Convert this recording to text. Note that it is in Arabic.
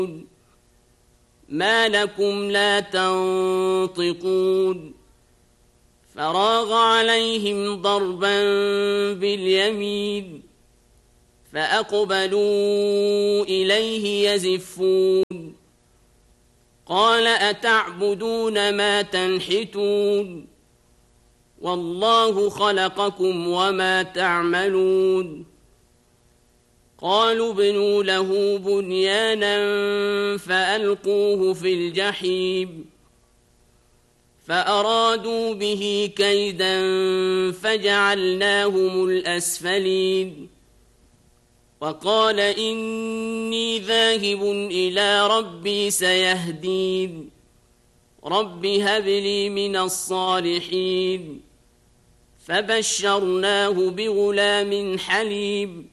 ما لكم لا تنطقون فراغ عليهم ضربا باليمين فأقبلوا إليه يزفون قال أتعبدون ما تنحتون والله خلقكم وما تعملون قالوا ابنوا له بنيانا فألقوه في الجحيم فأرادوا به كيدا فجعلناهم الأسفلين وقال إني ذاهب إلى ربي سيهدين رب هب لي من الصالحين فبشرناه بغلام حليم